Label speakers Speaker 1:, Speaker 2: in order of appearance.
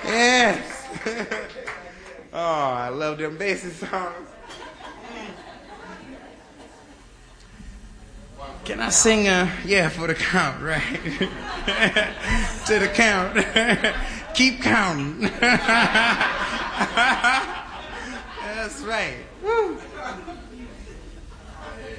Speaker 1: Yes. Oh, I love them bassy songs. Can I sing yeah, for the count, right? To the count. Keep counting. That's right. Woo.